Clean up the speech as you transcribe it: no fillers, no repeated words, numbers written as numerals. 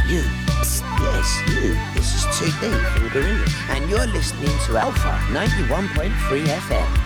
You. Psst, yes, you. This is 2D from Gorillaz. And you're listening to Alpha 91.3 FM.